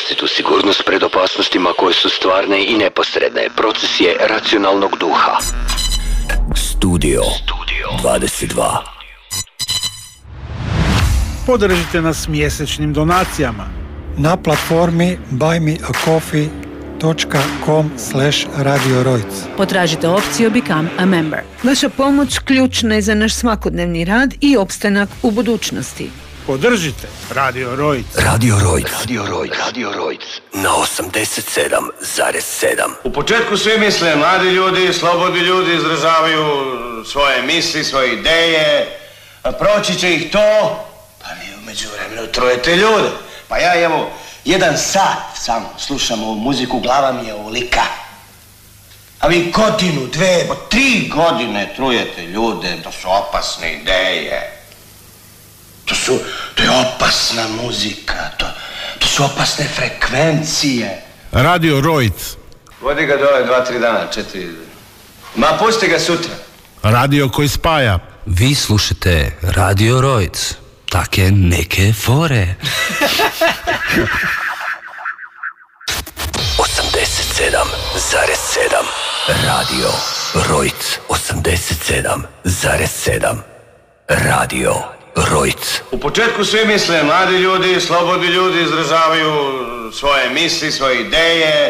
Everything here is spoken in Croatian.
vlastitu sigurnost pred opasnostima koje su stvarne i neposredne. Proces je racionalnog duha. Studio 22. Podržite nas mjesečnim donacijama na platformi buymeacoffee.com/Radio Rojc. Potražite opciju Become a Member. Vaša pomoć ključna je za naš svakodnevni rad i opstanak u budućnosti. Podržite Radio Rojc. Radio Rojc. Radio Rojc. Radio Rojc. Na 87,7. U početku svi misle, mladi ljudi, slobodni ljudi izražavaju svoje misli, svoje ideje, a proći će ih to, pa vi u međuvremenu trujete ljude. Pa ja evo, 1 sat samo slušam ovu muziku, glava mi je ovolika. A vi 1, 2, 3 godine trujete ljude, to su opasne ideje. To je opasna muzika, to su opasne frekvencije. Radio Rojc. Vodi ga dole 2-3 dana, 4. Ma pusti ga sutra. Radio koji spaja. Vi slušate Radio Rojc. Take neke fore. 87,7. Radio Rojc. 87,7. Radio Rojc. U početku svi misle, mladi ljudi, slobodni ljudi izražavaju svoje misli, svoje ideje,